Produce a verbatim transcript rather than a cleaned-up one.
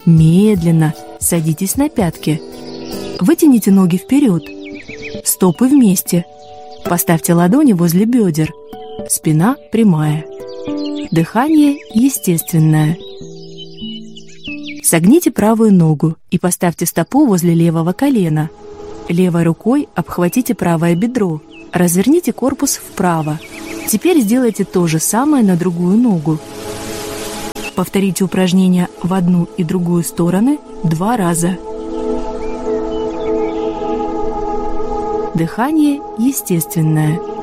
Медленно садитесь на пятки. Вытяните ноги вперед. Стопы вместе. Поставьте ладони возле бедер. Спина прямая. Дыхание естественное. Согните правую ногу и поставьте стопу возле левого колена. Левой рукой обхватите правое бедро. Разверните корпус вправо. Теперь сделайте то же самое на другую ногу. Повторите упражнение в одну и другую стороны два раза. Дыхание естественное.